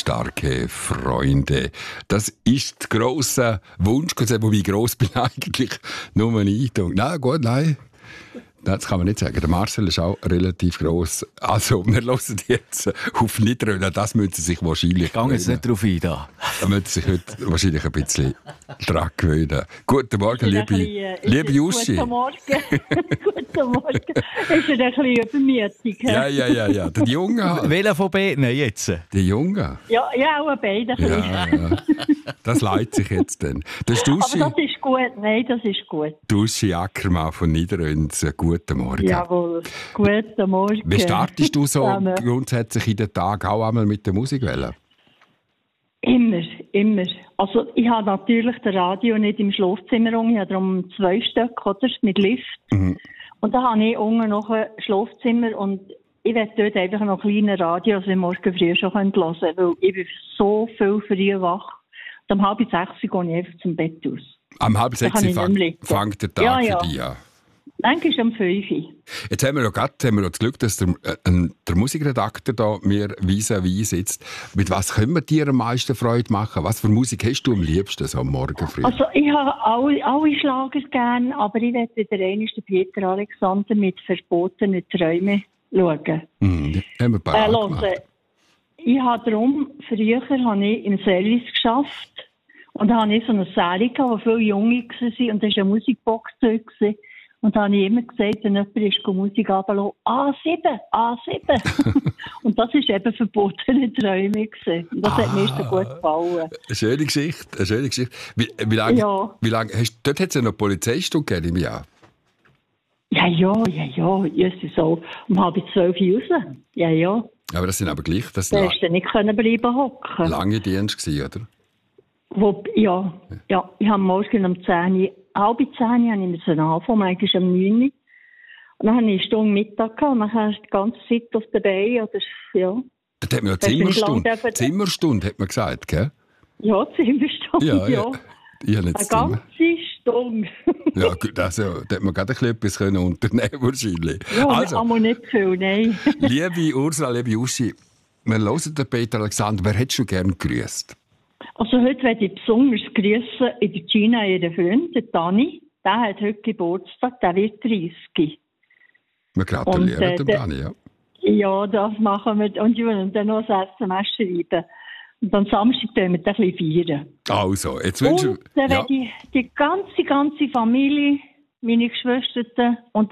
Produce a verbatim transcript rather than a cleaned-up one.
starke Freunde. Das ist der grosse Wunsch. Wobei gross bin ich eigentlich nur ein Eindruck. Nein, gut, nein. Das kann man nicht sagen. Der Marcel ist auch relativ gross. Also, wir hören jetzt auf Niederröhn. Das müssen Sie sich wahrscheinlich... Ich gehe jetzt nicht drauf ein. Da, da müssen Sie sich heute wahrscheinlich ein bisschen dran gewöhnen. Guten Morgen, liebe, bisschen, liebe Juschi. Guten Morgen. Guten Morgen. Ist er ein bisschen übermütig? Ja, ja, ja, ja. Der Junge. Welcher von beiden jetzt? Der Junge. Ja, ja, auch beide. Ja, ja. Das leidet sich jetzt dann. Das Duschi, Aber das ist gut. Nein, das ist gut. Duschi Ackermann von Niederröhn. Guten Morgen. Jawohl. Guten Morgen. Wie startest du so grundsätzlich in den Tag auch einmal mit der Musikwelle? Immer, immer. Also ich habe natürlich das Radio nicht im Schlafzimmer, ich habe darum zwei Stück, oder, mit Lift. Mhm. Und da habe ich unten noch ein Schlafzimmer und ich werde dort einfach noch ein kleines Radio, also ich morgen früh schon hören können, weil ich bin so viel früh wach. Und um halb sechs gehe ich einfach zum Bett aus. Am halb sechs fängt der Tag ja, ja. für dich an? Eigentlich um fünf. Jetzt haben wir ja gerade haben wir das Glück, dass der, äh, der Musikredakteur da mir vis-à-vis sitzt. Mit was können wir dir am meisten Freude machen? Was für Musik hast du am liebsten so am Morgen früh? Also ich habe alle, alle Schlager gerne, aber ich werde wieder einmal den Peter Alexander mit verbotenen Träumen schauen. Mhm, haben wir äh, hören. Ich habe darum, früher habe ich im Service geschafft und da habe ich so eine Serie gehabt, wo viele Junge waren und da war eine Musikbox dort. Und da habe ich immer gesagt, wenn jemand ist, Musik runterlassen, A sieben, A sieben. Und das war eben verbotene Träume. Und das ah, hat mir so gut gefallen. Eine schöne Geschichte, eine schöne Geschichte. Wie, wie lange, ja. wie lange hast, dort hat es ja noch Polizeistunde gegeben im Jahr? Ja, ja, ja, ja. Ich ist so um halb zwölf raus. Ja, ja. Aber das sind aber gleich... Das da hast du nicht bleiben hocken. Lange Dienst gewesen, oder? Wo, ja, ja, ich habe morgen um zehn, halb zehn habe ich mit so angefangen, eigentlich um neun. Und dann hatte ich eine Stunde Mittag gehabt, und dann hast du die ganze Zeit auf der Beine, oder, ja. Da hat man ja Zimmerstunde, Zimmerstunde, hat man gesagt, gell? Ja, Zimmerstunde, ja. ja. Ich habe eine ganze Stunde. Ja, gut, also, da hat man gerade ein bisschen etwas unternehmen können, wahrscheinlich. Ja, also, aber nicht viel, nein. Liebe Ursula, liebe Juschi, wir hören den Peter Alexander, wer hättest du gerne gegrüßt? Also heute werde ich besonders grüßen in der Gina, ihren Freund, der Dani. Der hat heute Geburtstag, der wird dreißig. Wir gratulieren und, äh, dem Dani, ja. Ja, das machen wir. Und ich will dann noch ein S M S schreiben. Und am Samstag können wir ein bisschen feiern. Also, jetzt wünsche ich... Und dann ja. werde ich die ganze, ganze Familie, meine Geschwister und